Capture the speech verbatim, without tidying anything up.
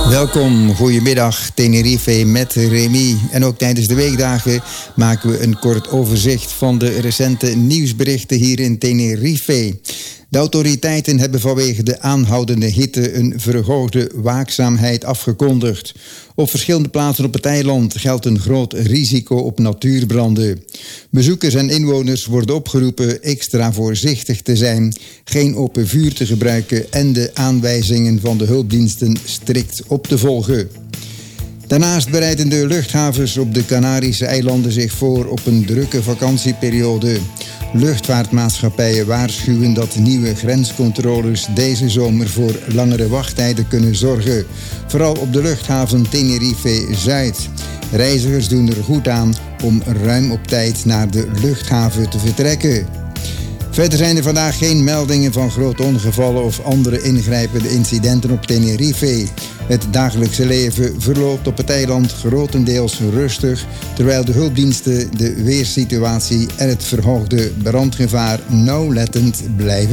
Welkom, goedemiddag Tenerife met Remy. En ook tijdens de weekdagen maken we een kort overzicht van de recente nieuwsberichten hier in Tenerife. De autoriteiten hebben vanwege de aanhoudende hitte een verhoogde waakzaamheid afgekondigd. Op verschillende plaatsen op het eiland geldt een groot risico op natuurbranden. Bezoekers en inwoners worden opgeroepen extra voorzichtig te zijn, geen open vuur te gebruiken en de aanwijzingen van de hulpdiensten strikt op te volgen. Daarnaast bereiden de luchthavens op de Canarische eilanden zich voor op een drukke vakantieperiode. Luchtvaartmaatschappijen waarschuwen dat nieuwe grenscontroles deze zomer voor langere wachttijden kunnen zorgen. Vooral op de luchthaven Tenerife-Zuid. Reizigers doen er goed aan om ruim op tijd naar de luchthaven te vertrekken. Verder zijn er vandaag geen meldingen van grote ongevallen of andere ingrijpende incidenten op Tenerife. Het dagelijkse leven verloopt op het eiland grotendeels rustig, terwijl de hulpdiensten de weersituatie en het verhoogde brandgevaar nauwlettend blijven